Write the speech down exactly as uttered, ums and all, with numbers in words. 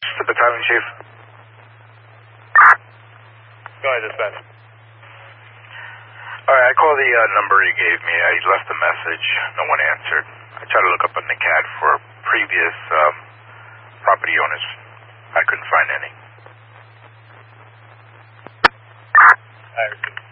To the battalion chief. Go ahead, dispatch. Alright, I called the uh, number he gave me. I left a message. No one answered. I tried to look up on the C A D for previous um, property owners. I couldn't find any. I received.